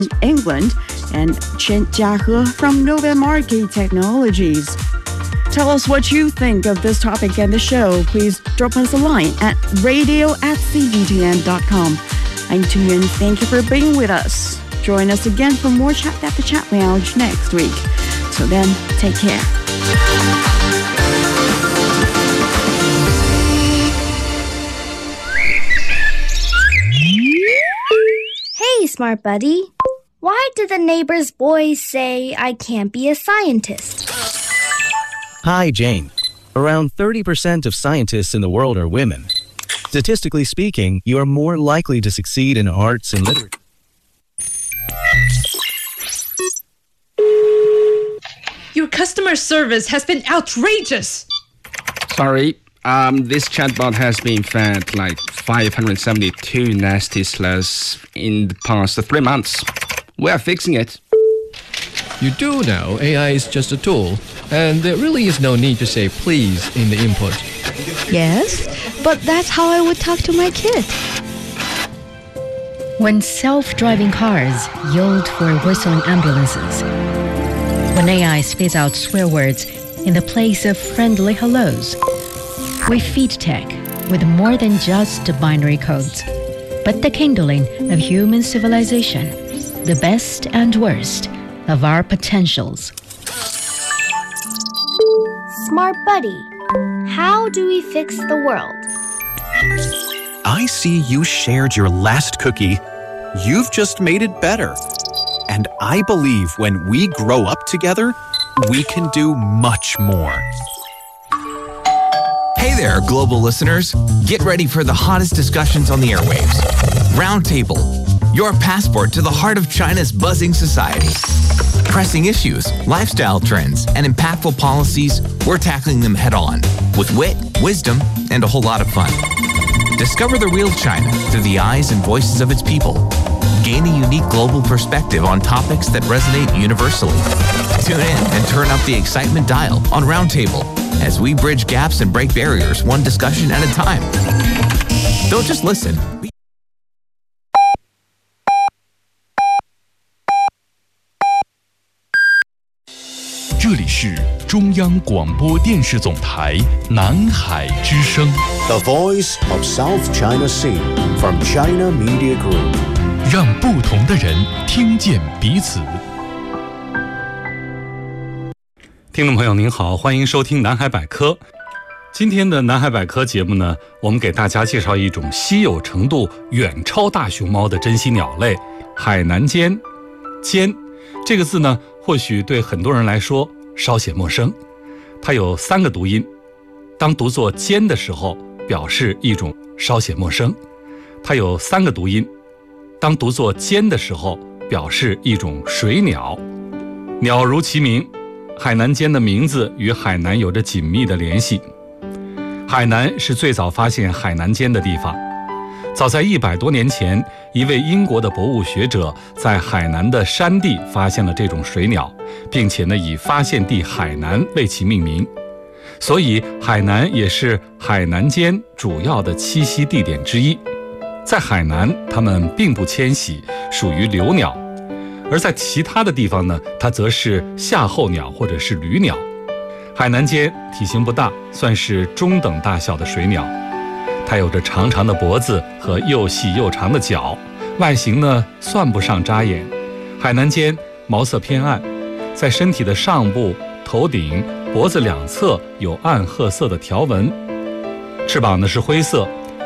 England, and Chen Jiahe from Nova Market Technologies. Tell us what you think of this topic and the show. Please drop us a line at radio@cgtn.com. I'm Tuyun. Thank you for being with us. Join us again for more Chat at the Chat Lounge next week. So then, take care. Hey, smart buddy. Why do the neighbor's boys say I can't be a scientist? Hi, Jane. Around 30% of scientists in the world are women. Statistically speaking, you are more likely to succeed in arts and literature. Your customer service has been outrageous. Sorry, this chatbot has been fed like 572 nasty slurs in the past 3 months. We're fixing it. You do know AI is just a tool, and there really is no need to say please in the input. Yes, but that's how I would talk to my kid. When self-driving cars yield for whistling ambulances. When AI spits out swear words in the place of friendly hellos. We feed tech with more than just binary codes, but the kindling of human civilization, the best and worst of our potentials. Smart buddy, how do we fix the world? I see you shared your last cookie. You've just made it better. And I believe when we grow up together, we can do much more. Hey there, global listeners. Get ready for the hottest discussions on the airwaves. Roundtable, your passport to the heart of China's buzzing society. Pressing issues, lifestyle trends, and impactful policies, we're tackling them head on with wit, wisdom, and a whole lot of fun. Discover the real China through the eyes and voices of its people. Gain a unique global perspective on topics that resonate universally. Tune in and turn up the excitement dial on Roundtable as we bridge gaps and break barriers one discussion at a time. Don't just listen. 这里是中央广播电视总台南海之声 The Voice of South China Sea from China Media Group 让不同的人听见彼此。 听众朋友您好，欢迎收听南海百科。今天的南海百科节目呢，我们给大家介绍一种稀有程度远超大熊猫的珍稀鸟类海南尖。尖这个字呢，或许对很多人来说稍显陌生。它有3个读音，当读作尖的时候，表示一种稍显陌生。它有3个读音，当读作尖的时候，表示一种水鸟。鸟如其名，海南尖的名字与海南有着紧密的联系。海南是最早发现海南尖的地方。早在100多年前，一位英国的博物学者在海南的山地发现了这种水鸟，并且呢以发现地海南为其命名。所以海南也是海南尖主要的栖息地点之一。在海南，它们并不迁徙，属于留鸟；而在其他的地方呢，它则是夏候鸟或者是旅鸟。海南尖体型不大，算是中等大小的水鸟。它有着长长的脖子和又细又长的脚，外形呢算不上扎眼。海南尖毛色偏暗，在身体的上部、头顶、脖子两侧有暗褐色的条纹。翅膀呢是灰色，